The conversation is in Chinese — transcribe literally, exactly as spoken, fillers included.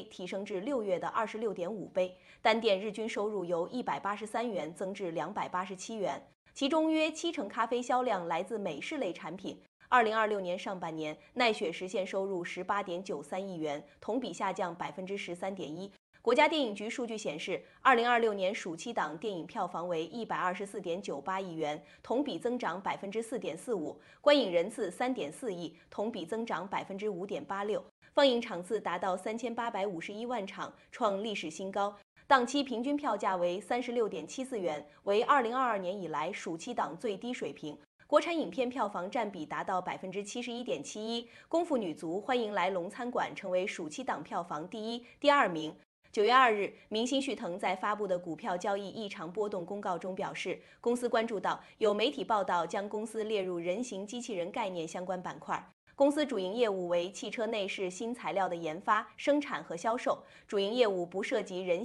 提升至六月的二十六点五倍，单店日均收入由一百八十三元增至两百八十七元，其中约七成咖啡销量来自美式类产品。二零二六年上半年，奈雪实现收入十八点九三亿元，同比下降百分之十三点一。国家电影局数据显示，二零二六年暑期档电影票房为一百二十四点九八亿元，同比增长百分之四点四五，观影人次三点四亿，同比增长百分之五点八六，放映场次达到三千八百五十一万场，创历史新高。档期平均票价为三十六点七四元，为二零二二年以来暑期档最低水平。国产影片票房占比达到百分之七十一点七一，《功夫女足欢迎来龙餐馆》成为暑期档票房第一、第二名。九月二日，明星旭腾在发布的股票交易异常波动公告中表示，公司关注到有媒体报道将公司列入人形机器人概念相关板块。公司主营业务为汽车内饰新材料的研发、生产和销售，主营业务不涉及人